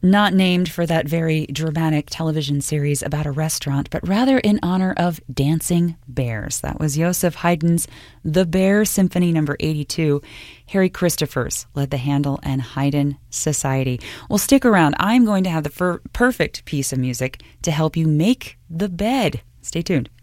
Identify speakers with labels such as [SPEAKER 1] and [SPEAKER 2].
[SPEAKER 1] not named for that very dramatic television series about a restaurant, but rather in honor of dancing bears. That was Joseph Haydn's The Bear Symphony No. 82. Harry Christophers led the Handel and Haydn Society. Well, stick around. I'm going to have the perfect piece of music to help you make the bed. Stay tuned.